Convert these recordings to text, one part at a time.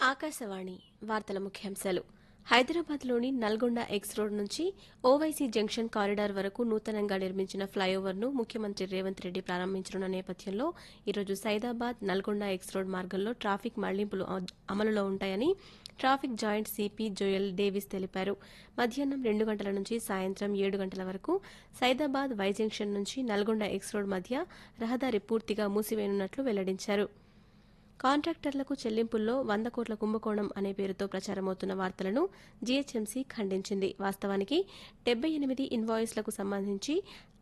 ఆకాశవాణి వార్తల ముఖ్యాంశాలు. హైదరాబాద్లోని నల్గొండ ఎక్స్ రోడ్ నుంచి ఓవైసీ జంక్షన్ కారిడార్ వరకు నూతనంగా నిర్మించిన ఫ్లైఓవర్ను ముఖ్యమంత్రి రేవంత్ రెడ్డి ప్రారంభించనున్న నేపథ్యంలో ఈరోజు సైదాబాద్ నల్గొండ ఎక్స్ రోడ్ మార్గంలో ట్రాఫిక్ మళ్లింపులు అమలులో ఉంటాయని traffic joint CP Joel Davis తెలిపారు. మధ్యాహ్నం 2 గంటల నుంచి సాయంత్రం 7 గంటల వరకు సైదాబాద్ వై జంక్షన్ నుంచి నల్గొండ ఎక్స్ రోడ్ మధ్య రహదారి పూర్తిగా మూసివేయనున్నట్లు వెల్లడించారు. కాంట్రాక్టర్లకు చెల్లింపుల్లో 100 కోట్ల కుంభకోణం అనే పేరుతో ప్రచారమవుతున్న వార్తలను జీహెచ్ఎంసీ ఖండించింది. వాస్తవానికి 78 ఇన్వాయిస్లకు సంబంధించి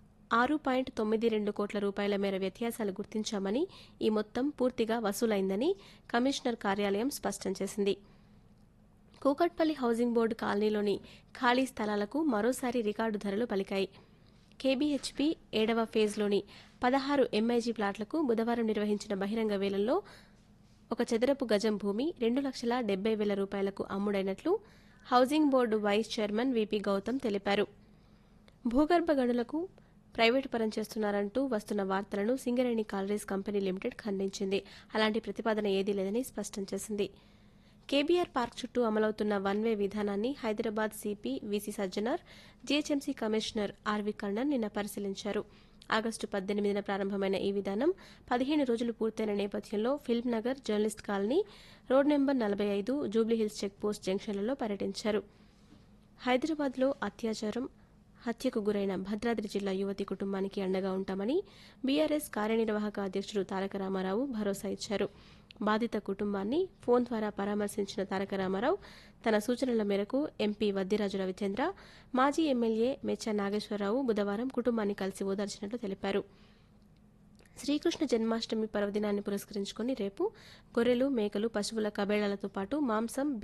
6.92 కోట్ల రూపాయల మేర వ్యత్యాసాలు గుర్తించామని, ఈ మొత్తం పూర్తిగా వసూలైందని కమిషనర్ కార్యాలయం స్పష్టం చేసింది. కూకట్పల్లి హౌసింగ్ బోర్డు కాలనీలోని ఖాళీ స్థలాలకు మరోసారి రికార్డు ధరలు పలికాయి. కేబీహెచ్పీ 7వ ఫేజ్లోని 16 ఎంఐజీ ప్లాట్లకు బుధవారం నిర్వహించిన బహిరంగ వేలంలో ఒక చదరపు గజం భూమి 2,70,000 రూపాయలకు అమ్ముడైనట్లు housing board vice chairman VP Gautam తెలిపారు. భూగర్భ గనులకు ప్రైవేటు పరం చేస్తున్నారంటూ వస్తున్న వార్తలను సింగరేణి కాలరీస్ కంపెనీ లిమిటెడ్ ఖండించింది. అలాంటి ప్రతిపాదన ఏదీ లేదని స్పష్టం చేసింది. కేబీఆర్ పార్క్ చుట్టూ అమలవుతున్న వన్ వే విధానాన్ని Hyderabad CP VC Sajjanar, GHMC commissioner RV Karnan నిన్న పరిశీలించారు. ఆగస్టు 18న ప్రారంభమైన ఈ విధానం 15 రోజులు పూర్తయిన నేపథ్యంలో film Nagar, journalist colony, road number 45, Jubilee Hills checkpost జంక్షన్లలో పర్యటించారు. హైదరాబాద్లో అత్యాచారం, హత్యకు గురైన భద్రాద్రి జిల్లా యువతి కుటుంబానికి అండగా ఉంటామని బీఆర్ఎస్ కార్యనిర్వాహక అధ్యక్షుడు తారక రామారావు భరోసా ఇచ్చారు. బాధిత కుటుంబాన్ని ఫోన్ ద్వారా పరామర్శించిన తారక రామారావు తన సూచనల మేరకు ఎంపీ వద్దిరాజు రవిచంద్ర, మాజీ ఎమ్మెల్యే మెచ్చా నాగేశ్వరరావు బుధవారం కుటుంబాన్ని కలిసి ఓదార్చినట్లు తెలిపారు. శ్రీకృష్ణ జన్మాష్టమి పర్వదినాన్ని పురస్కరించుకుని రేపు గొర్రెలు, మేకలు, పశువుల కబేళాలతో పాటు మాంసం,